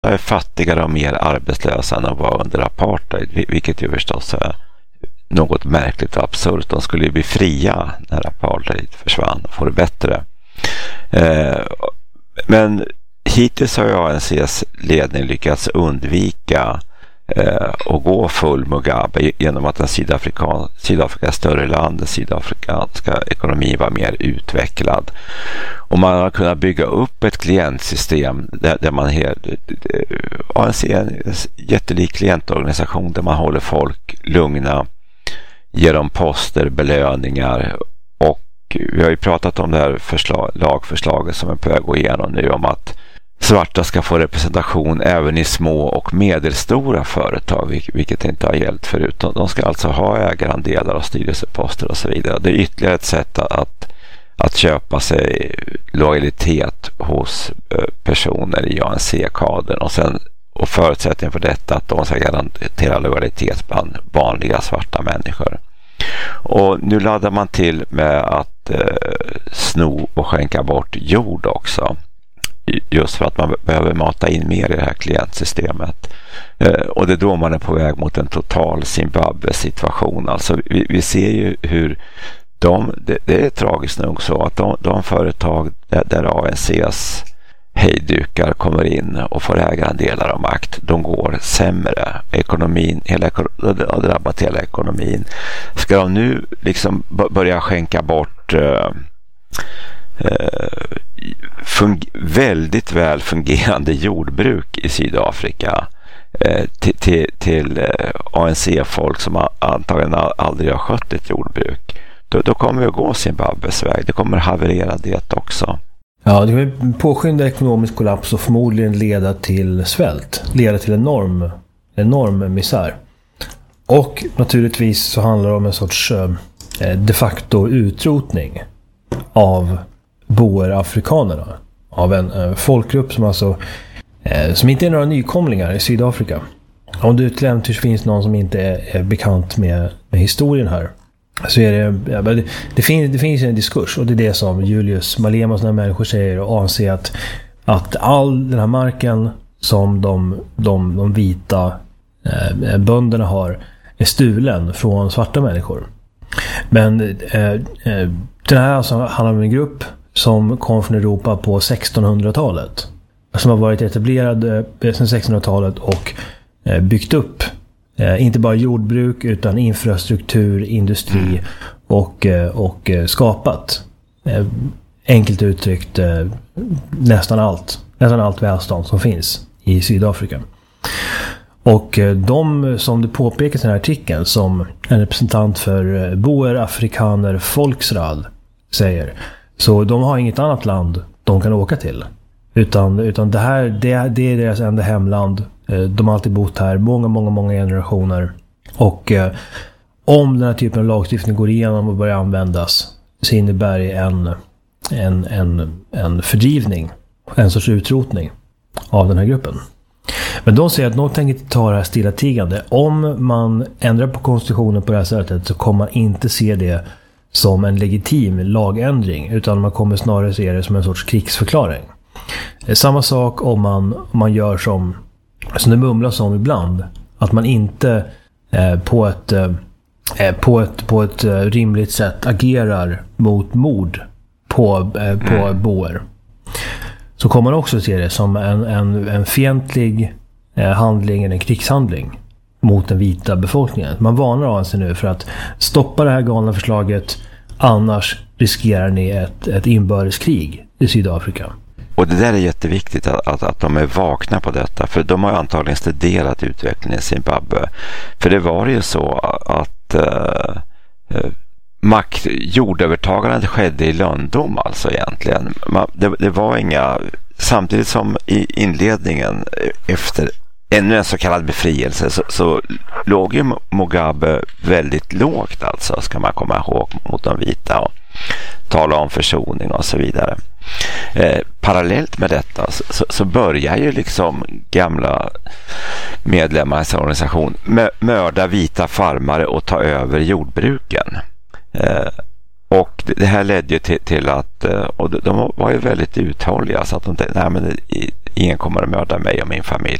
är fattigare och mer arbetslösa än att vara under apartheid, vilket ju förstås är något märkligt och absurt. De skulle ju bli fria när apartheid försvann och få det bättre. Men hittills har ANC:s ledning lyckats undvika att gå full Mugabe genom att Sydafrika är större land, den sydafrikanska ekonomin var mer utvecklad. Och man har kunnat bygga upp ett klientsystem där man ANC är en jättelik klientorganisation där man håller folk lugna, ger dem poster, belöningar, och vi har ju pratat om det här lagförslaget som är på väg att gå igenom nu om att svarta ska få representation även i små och medelstora företag, vilket inte har gällt förut. De ska alltså ha ägarandelar och styrelseposter och så vidare. Det är ytterligare ett sätt att köpa sig lojalitet hos personer i ANC-kadern, och förutsättningen för detta att de ska garantera lojalitet bland vanliga svarta människor. Och nu laddar man till med att sno och skänka bort jord också. Just för att man behöver mata in mer i det här klientsystemet. Och det är då man är på väg mot en total Zimbabwe-situation. Alltså vi ser ju hur det är tragiskt nog så att de företag där ANC:s hejdukar kommer in och får ägarandelar av makt, de går sämre. Ekonomin, det har drabbat hela ekonomin. Ska de nu liksom börja skänka bort väldigt väl fungerande jordbruk i Sydafrika till ANC-folk som antagligen aldrig har skött ett jordbruk, då kommer vi att gå Zimbabwes väg. Det kommer haverera det också. Ja, det kommer påskynda ekonomisk kollaps och förmodligen leda till svält, leda till enorm misär. Och naturligtvis så handlar det om en sorts de facto utrotning av boer-afrikanerna, av en folkgrupp som alltså som inte är några nykomlingar i Sydafrika. Om det till äventyrs finns någon som inte är bekant med historien här, så är det finns en diskurs, och det är det som Julius Malema och sådana människor säger och anser att all den här marken som de vita bönderna har är stulen från svarta människor. Men den här alltså handlar om en grupp som kom från Europa på 1600-talet, som har varit etablerad sedan 1600-talet och byggt upp inte bara jordbruk utan infrastruktur, industri och skapat enkelt uttryckt nästan allt välstånd som finns i Sydafrika. Och de, som det påpekas i den här artikeln, som en representant för Boer Afrikaner Volksraad säger, så de har inget annat land de kan åka till. Utan det är deras enda hemland. De har alltid bott här många generationer. Och om den här typen av lagstiftning går igenom och börjar användas, så innebär det en fördrivning, en sorts utrotning av den här gruppen. Men de säger att de tänker inte ta det här stillatigande. Om man ändrar på konstitutionen på det här sättet, så kommer man inte se det som en legitim lagändring, utan man kommer snarare se det som en sorts krigsförklaring. Samma sak om man gör som det mumlas om ibland, att man inte på ett rimligt sätt agerar mot mord på boer, så kommer man också se det som en fientlig handling eller en krigshandling mot den vita befolkningen. Man varnar ANC nu för att stoppa det här galna förslaget, annars riskerar ni ett inbördeskrig i Sydafrika. Och det där är jätteviktigt att de är vakna på detta, för de har antagligen studerat utvecklingen i Zimbabwe. För det var ju så att jordövertagandet skedde i lönndom, alltså egentligen. Det var inga, samtidigt som i inledningen efter ännu en så kallad befrielse så låg ju Mugabe väldigt lågt, alltså, ska man komma ihåg, mot de vita och tala om försoning och så vidare. Parallellt med detta så börjar ju liksom gamla medlemmar i en organisation mörda vita farmare och ta över jordbruken. Och det här ledde ju till att, och de var ju väldigt uthålliga, så att de tänkte, nej, men ingen kommer att mörda mig och min familj.